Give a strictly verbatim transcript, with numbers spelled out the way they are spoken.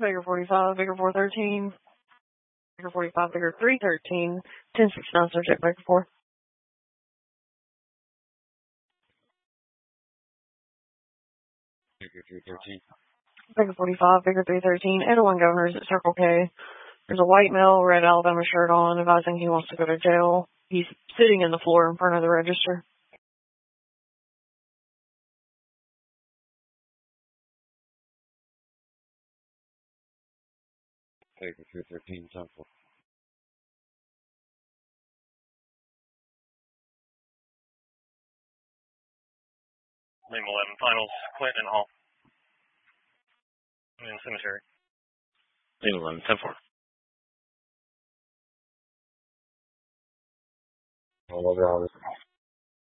Baker forty-five, Baker four thirteen, Baker forty-five, Baker three thirteen, ten sixty-nine, subject Baker four. Baker three thirteen. Baker forty-five, Baker three thirteen, eight oh one Governors at Circle K. There's a white male, red Alabama shirt on, advising he wants to go to jail. He's sitting in the floor in front of the register. Baker three thirteen, Temple. Lane eleven, finals, Clinton Hall. In cemetery. Lane eleven, ten four. All over all this.